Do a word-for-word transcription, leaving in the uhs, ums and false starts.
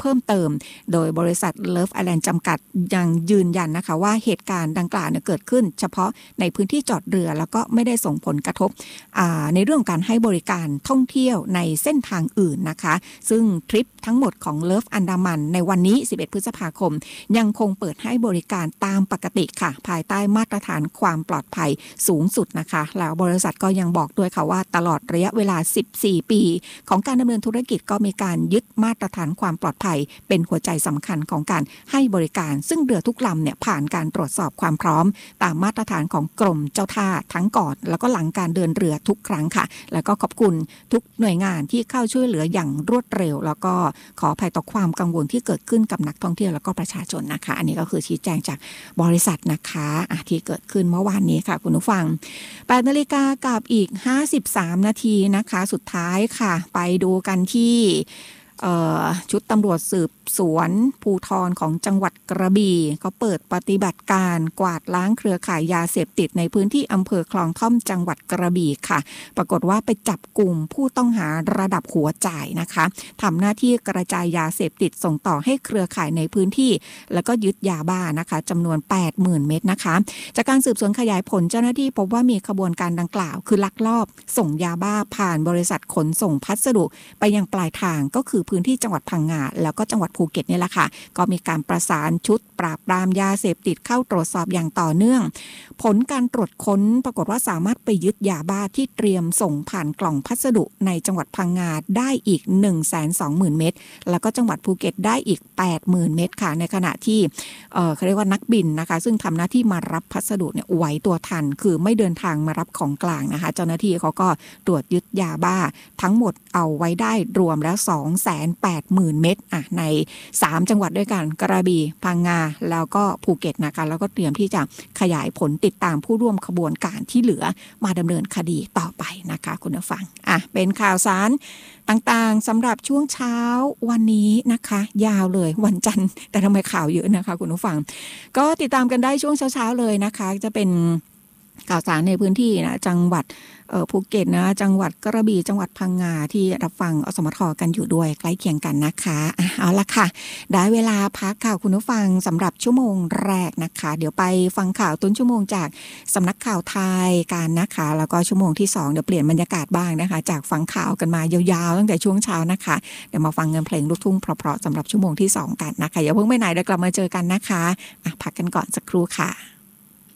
เพิ่มเติมโดยบริษัท Love Island จำกัดยังยืนยันนะคะว่าเหตุการณ์ดังกล่าวเนี่ยเกิดขึ้นเฉพาะในพื้นที่จอดเรือแล้วก็ไม่ได้ส่งผลกระทบในเรื่องการให้บริการท่องเที่ยวในเส้นทางอื่นนะคะซึ่งทริปทั้งหมดของ Love Andaman ในวันนี้สิบเอ็ดพฤษภาคมยังคงเปิดให้บริการตามปกติค่ะภายใต้มาตรฐานความปลอดภัยสูงสุดนะคะแล้วบริษัทก็ยังบอกด้วยค่ะว่าตลอดระยะเวลาสิบสี่ปีของการดำเนินธุรกิจก็มีการยึดมาตรฐานความปลอดภัยเป็นหัวใจสำคัญของการให้บริการซึ่งเรือทุกลำเนี่ยผ่านการตรวจสอบความพร้อมตามมาตรฐานของกรมเจ้าท่าทั้งก่อนแล้วก็หลังการเดินเรือทุกครั้งค่ะแล้วก็ขอบคุณทุกหน่วยงานที่เข้าช่วยเหลืออย่างรวดเร็วแล้วก็ขออภัยต่อความกังวลที่เกิดขึ้นกับนักท่องเที่ยวแล้วก็ประชาชนนะคะอันนี้ก็คือชี้แจงจากบริษัทนะคะที่เกิดขึ้นเมื่อวานนี้ค่ะคุณผู้ฟังแปดนาฬิกากับอีกห้าสิบสามนาทีนะคะสุดท้ายค่ะไปดูกันที่ชุดตำรวจสืบสวนภูธรของจังหวัดกระบี่เขาเปิดปฏิบัติการกวาดล้างเครือข่ายยาเสพติดในพื้นที่อำเภอคลองท่อมจังหวัดกระบี่ค่ะปรากฏว่าไปจับกลุ่มผู้ต้องหาระดับหัวจ่ายนะคะทำหน้าที่กระจายยาเสพติดส่งต่อให้เครือข่ายในพื้นที่แล้วก็ยึดยาบ้านะคะจำนวน แปดหมื่น เม็ดนะคะจากการสืบสวนขยายผลเจ้าหน้าที่พบว่ามีขบวนการดังกล่าวคือลักลอบส่งยาบ้าผ่านบริษัทขนส่งพัสดุไปยังปลายทางก็คือพื้นที่จังหวัดพังงาแล้วก็จังหวัดภูเก็ตนี่แหละค่ะก็มีการประสานชุดปราบปรามยาเสพติดเข้าตรวจสอบอย่างต่อเนื่องผลการตรวจค้นปรากฏว่าสามารถไปยึดยาบ้าที่เตรียมส่งผ่านกล่องพัสดุในจังหวัดพังงาได้อีก หนึ่งแสนสองหมื่น เม็ดแล้วก็จังหวัดภูเก็ตได้อีก แปดหมื่น เม็ดค่ะในขณะที่เอ่อเขาเรียกว่านักบินนะคะซึ่งทำหน้าที่มารับพัสดุเนี่ยไหวตัวทันคือไม่เดินทางมารับของกลางนะคะเจ้าหน้าที่เขาก็ตรวจยึดยาบ้าทั้งหมดเอาไว้ได้รวมแล้ว สองแสนแปดหมื่น เม็ดอ่ะในสามจังหวัดด้วยกันกระบี่พังงาแล้วก็ภูเก็ตนะคะแล้วก็เตรียมที่จะขยายผลติดตามผู้ร่วมขบวนการที่เหลือมาดำเนินคดีต่อไปนะคะคุณผู้ฟังอ่ะเป็นข่าวสารต่างๆสำหรับช่วงเช้าวันนี้นะคะยาวเลยวันจันทร์แต่ทำไมข่าวเยอะนะคะคุณผู้ฟังก็ติดตามกันได้ช่วงเช้าๆเลยนะคะจะเป็นข่าวสารในพื้นที่นะจังหวัดภูเก็ตนะจังหวัดกระบี่จังหวัดพังงาที่รับฟังอสมทกันอยู่ด้วยใกล้เคียงกันนะคะอ่ะเอาละค่ะได้เวลาพักข่าวคุณผู้ฟังสำหรับชั่วโมงแรกนะคะเดี๋ยวไปฟังข่าวต้นชั่วโมงจากสำนักข่าวไทยกันนะคะแล้วก็ชั่วโมงที่สองเดี๋ยวเปลี่ยนบรรยากาศบ้างนะคะจากฟังข่าวกันมายาวๆตั้งแต่ช่วงเช้านะคะเดี๋ยวมาฟังเงินเพลงลูกทุ่งเพราะๆสำหรับชั่วโมงที่สองกันนะคะอย่าเพิ่งไปไหนเดี๋ยวกลับมาเจอกันนะคะอ่ะพักกันก่อนสักครู่ค่ะ